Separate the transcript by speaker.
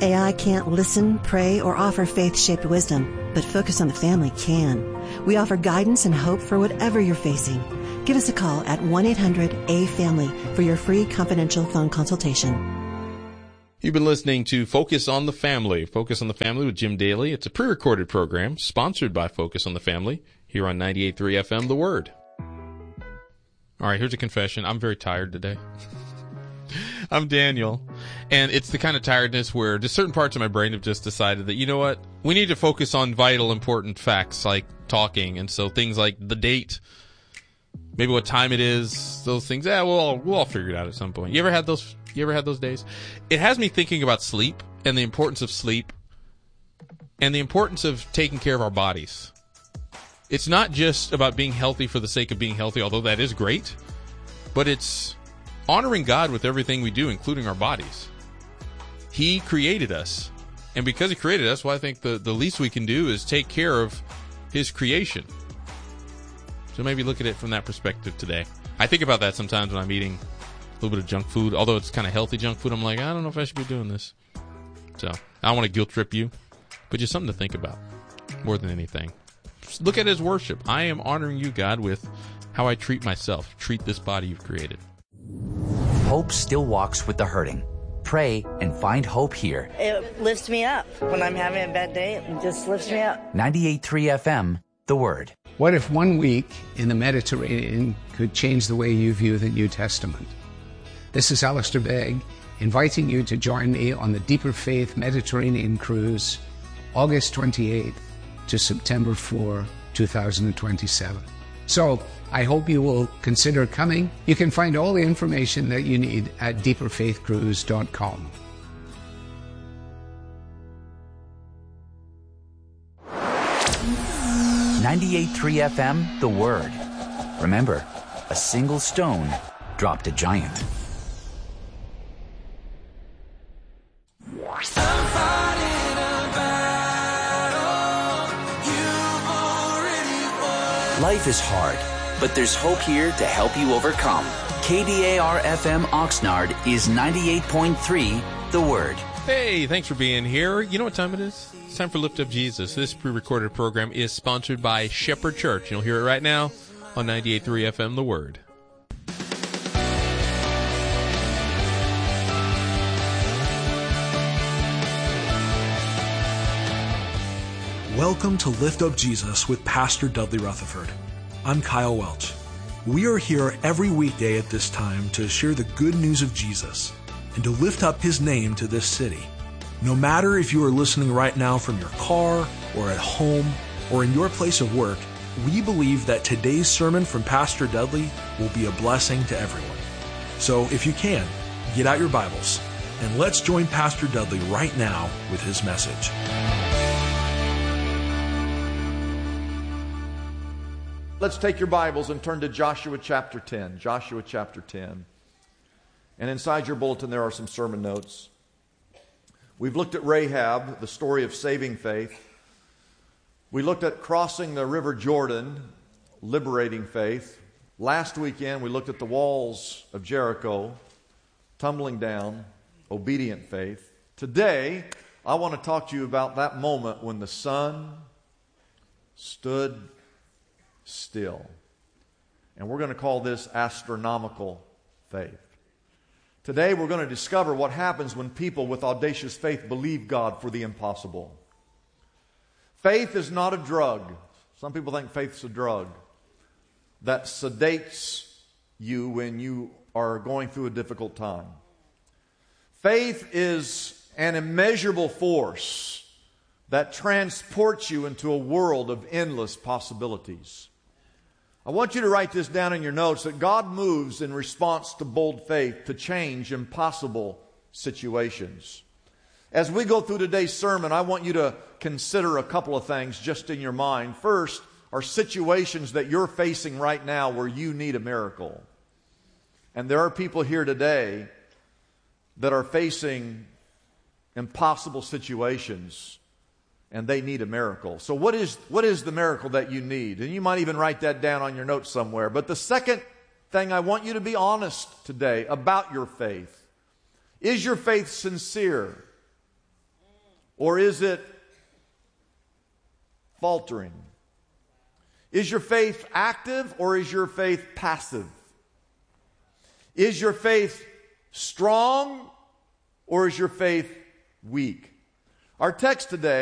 Speaker 1: AI can't listen, pray, or offer faith-shaped wisdom, but Focus on the Family can. We offer guidance and hope for whatever you're facing. Give us a call at 1-800-A-FAMILY for your free confidential phone consultation.
Speaker 2: You've been listening to Focus on the Family. Focus on the Family with Jim Daly. It's a pre-recorded program sponsored by Focus on the Family here on 98.3 FM, The Word. All right, here's a confession. I'm very tired today. I'm Daniel, and it's the kind of tiredness where just certain parts of my brain have just decided that, you know what, we need to focus on vital, important facts like talking, and so things like the date, maybe what time it is, those things, we'll all figure it out at some point. You ever had those days? It has me thinking about sleep and the importance of sleep and the importance of taking care of our bodies. It's not just about being healthy for the sake of being healthy, although that is great, but it's honoring God with everything we do, including our bodies. He created us, and because He created us, well, I think the least we can do is take care of His creation. So maybe look at it from that perspective today. I think about that sometimes when I'm eating a little bit of junk food, although it's kind of healthy junk food. I'm like, I don't know if I should be doing this. So I don't want to guilt trip you, but just something to think about more than anything. Just look at it as worship. I am honoring you, God, with how I treat myself, treat this body you've created.
Speaker 3: Hope still walks with the hurting. Pray and find hope here.
Speaker 4: It lifts me up. When I'm having a bad day, it just lifts me up.
Speaker 3: 98.3 FM, The Word.
Speaker 5: What if 1 week in the Mediterranean could change the way you view the New Testament? This is Alistair Begg, inviting you to join me on the Deeper Faith Mediterranean Cruise, August 28th to September 4, 2027. So, I hope you will consider coming. You can find all the information that you need at deeperfaithcruise.com.
Speaker 3: .3 FM, The Word. Remember, a single stone dropped a giant. Life is hard, but there's hope here to help you overcome. KDAR-FM Oxnard is 98.3, The Word.
Speaker 2: Hey, thanks for being here. You know what time it is? It's time for Lift Up Jesus. This pre-recorded program is sponsored by Shepherd Church. You'll hear it right now on 98.3 FM, The Word.
Speaker 6: Welcome to Lift Up Jesus with Pastor Dudley Rutherford. I'm Kyle Welch. We are here every weekday at this time to share the good news of Jesus and to lift up His name to this city. No matter if you are listening right now from your car or at home or in your place of work, we believe that today's sermon from Pastor Dudley will be a blessing to everyone. So if you can, get out your Bibles and let's join Pastor Dudley right now with his message.
Speaker 7: Let's take your Bibles and turn to Joshua chapter 10. Joshua chapter 10. And inside your bulletin there are some sermon notes. We've looked at Rahab, the story of saving faith. We looked at crossing the river Jordan, liberating faith. Last weekend we looked at the walls of Jericho, tumbling down, obedient faith. Today I want to talk to you about that moment when the sun stood still. And we're going to call this astronomical faith. Today we're going to discover what happens when people with audacious faith believe God for the impossible. Faith is not a drug. Some people think faith's a drug that sedates you when you are going through a difficult time. Faith is an immeasurable force that transports you into a world of endless possibilities. I want you to write this down in your notes, that God moves in response to bold faith to change impossible situations. As we go through today's sermon, I want you to consider a couple of things just in your mind. First are situations that you're facing right now where you need a miracle. And there are people here today that are facing impossible situations and they need a miracle. So what is the miracle that you need? And you might even write that down on your notes somewhere. But the second thing, I want you to be honest today about your faith. Is your faith sincere? Or is it faltering? Is your faith active or is your faith passive? Is your faith strong or is your faith weak? Our text today